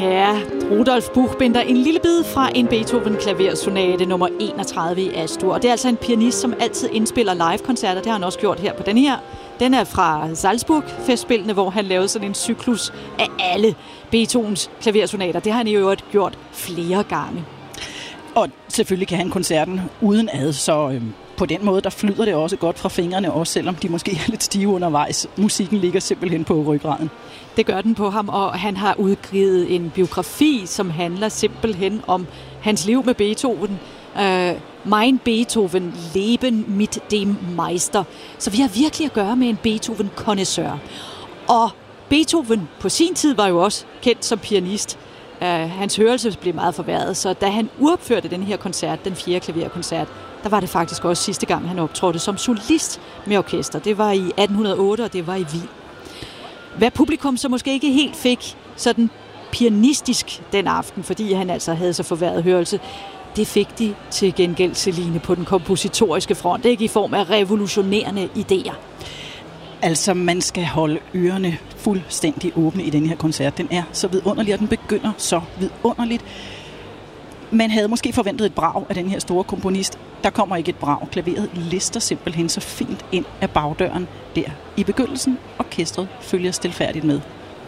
Ja, Rudolf Buchbinder, en lille bid fra en Beethoven klaversonate nummer 31 i As-Dur. Og det er altså en pianist, som altid indspiller live-koncerter. Det har han også gjort her på den her. Den er fra Salzburg-festspillene, hvor han lavede sådan en cyklus af alle Beethovens klaversonater. Det har han jo gjort flere gange. Og selvfølgelig kan han koncerten uden ad, så på den måde, der flyder det også godt fra fingrene, også selvom de måske er lidt stive undervejs. Musikken ligger simpelthen på ryggraden. Det gør den på ham, og han har udgivet en biografi, som handler simpelthen om hans liv med Beethoven. Mein Beethoven, Leben mit dem Meister. Så vi har virkelig at gøre med en Beethoven-konnæssør. Og Beethoven på sin tid var jo også kendt som pianist. Hans hørelse blev meget forværret, så da han uopførte den her koncert, den 4. klaverkoncert, der var det faktisk også sidste gang, han optrådte som solist med orkester. Det var i 1808, og det var i Wien. Hvad publikum så måske ikke helt fik sådan pianistisk den aften, fordi han altså havde så forværret hørelse, det fik de til gengæld, Celine, på den kompositoriske front, ikke i form af revolutionerende idéer. Altså, man skal holde ørerne fuldstændig åbne i den her koncert. Den er så vidunderlig, og den begynder så vidunderligt. Man havde måske forventet et brag af den her store komponist. Der kommer ikke et brag. Klaveret lister simpelthen så fint ind af bagdøren der i begyndelsen. Orkestret følger stilfærdigt med.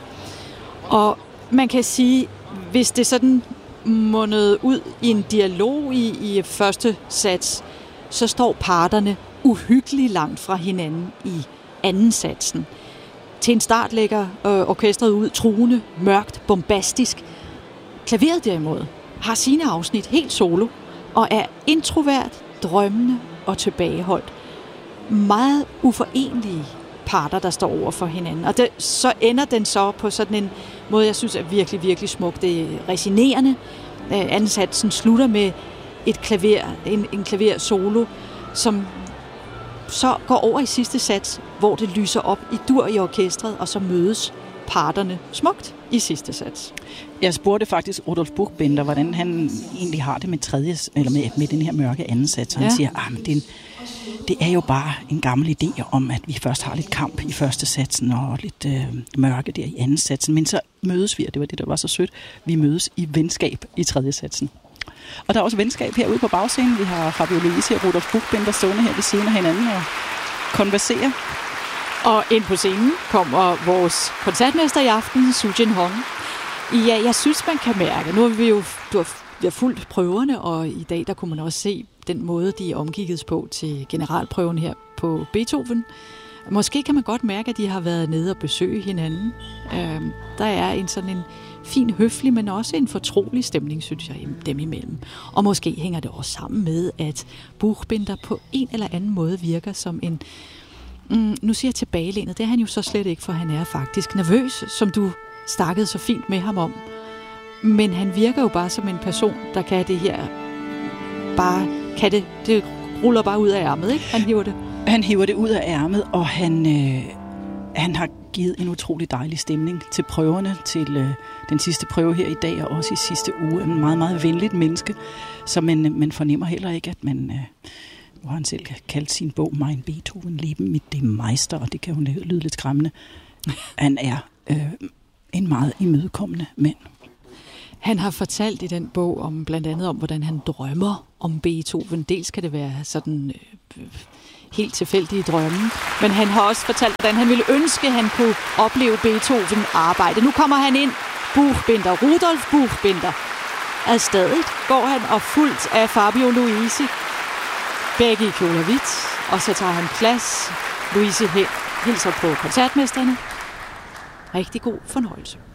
Og man kan sige, hvis det sådan mundede ud i en dialog i første sats, så står parterne uhyggeligt langt fra hinanden i anden satsen. Til en start lægger orkestret ud truende, mørkt, bombastisk. Klaveret derimod har sine afsnit helt solo og er introvert, drømmende og tilbageholdt. Meget uforenlige parter, der står over for hinanden. Og så ender den så på sådan en måde, jeg synes er virkelig, virkelig smuk. Det er resinerende. Anden satsen slutter med et klaver, en klaversolo, som så går over i sidste sats, hvor det lyser op i dur i orkestret, og så mødes parterne smukt i sidste sats. Jeg spurgte faktisk Rudolf Buchbinder, hvordan han egentlig har det med den her mørke anden sats. Han siger, det er jo bare en gammel idé om, at vi først har lidt kamp i første satsen og lidt mørke der i anden satsen, men så mødes vi, og det var det, der var så sødt, vi mødes i venskab i tredje satsen. Og der er også venskab herude på bagscenen. Vi har Fabio Luisi og Rudolf Buchbinder stående her ved siden af hinanden og konverserer. Og ind på scenen kommer vores koncertmester i aften, Su Jin Hong. Ja, jeg synes, man kan mærke. Nu har vi har fulgt prøverne, og i dag der kunne man også se den måde, de er omkigget på til generalprøven her på Beethoven. Måske kan man godt mærke, at de har været nede og besøge hinanden. Der er sådan en fin, høflig, men også en fortrolig stemning, synes jeg, dem imellem. Og måske hænger det også sammen med, at Buchbinder på en eller anden måde virker som en... nu siger jeg tilbagelænet, det er han jo så slet ikke, for han er faktisk nervøs, som du snakkede så fint med ham om. Men han virker jo bare som en person, der kan det her, det ruller bare ud af ærmet, ikke? Han hiver det ud af ærmet, og han har givet en utrolig dejlig stemning til prøverne, til den sidste prøve her i dag, og også i sidste uge. En meget, meget venligt menneske, så man fornemmer heller ikke, at man... Nu har han selv kaldt sin bog Mein Beethoven, Leben mit dem Meister, og det kan jo lyde lidt skræmmende. Han er en meget imødekommende mand. Han har fortalt i den bog blandt andet om, hvordan han drømmer om Beethoven. Dels kan det være sådan helt tilfældige drømme, men han har også fortalt, hvordan han ville ønske, at han kunne opleve Beethoven arbejde. Nu kommer han ind, Buchbinder, Rudolf Buchbinder. Adstadigt går han og fuldt af Fabio Luisi. Begge i kjoler hvidt, og så tager han plads. Luisi hilser på koncertmesterne. Rigtig god fornøjelse.